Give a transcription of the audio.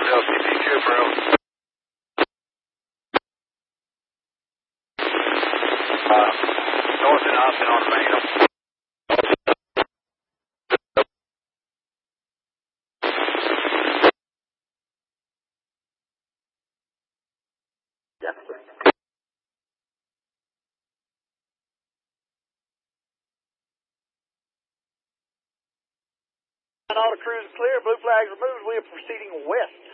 LCP Cooper. North and Austin on the main. All the crews clear. Blue flags removed. We are proceeding west.